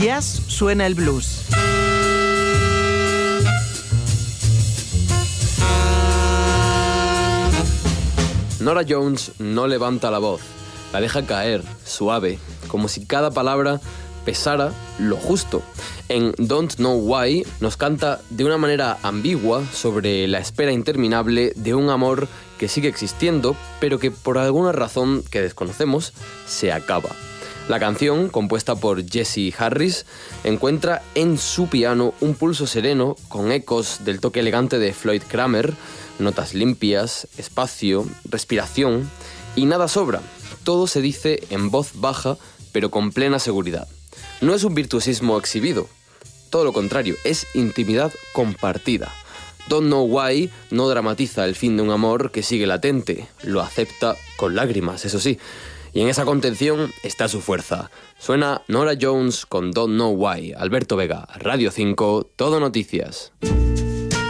jazz suena el blues. Norah Jones no levanta la voz, la deja caer, suave, como si cada palabra pesara lo justo. En Don't Know Why nos canta de una manera ambigua sobre la espera interminable de un amor que sigue existiendo, pero que por alguna razón que desconocemos, se acaba. La canción, compuesta por Jesse Harris, encuentra en su piano un pulso sereno con ecos del toque elegante de Floyd Cramer, notas limpias, espacio, respiración, y nada sobra. Todo se dice en voz baja, pero con plena seguridad. No es un virtuosismo exhibido, todo lo contrario, es intimidad compartida. Don't Know Why no dramatiza el fin de un amor que sigue latente, lo acepta con lágrimas, eso sí. Y en esa contención está su fuerza. Suena Norah Jones con Don't Know Why. Alberto Vega, Radio 5, Todo Noticias.